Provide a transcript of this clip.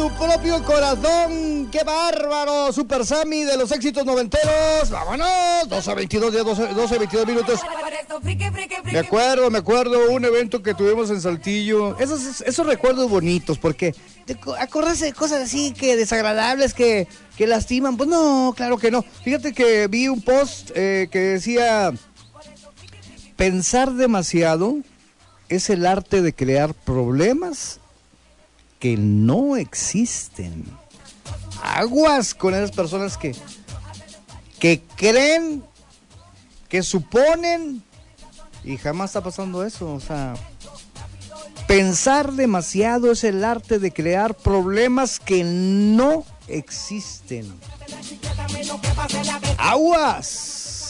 tu propio corazón. ¡Qué bárbaro! Super Sammy de los éxitos noventeros. ¡Vámonos! 12:22 minutos. Me acuerdo un evento que tuvimos en Saltillo. Esos recuerdos bonitos, porque acordarse de cosas así que desagradables, que lastiman. Pues no, claro que no. Fíjate que vi un post que decía: pensar demasiado es el arte de crear problemas que no existen. Aguas con esas personas que creen, que suponen, y jamás está pasando eso. O sea, pensar demasiado es el arte de crear problemas que no existen. Aguas.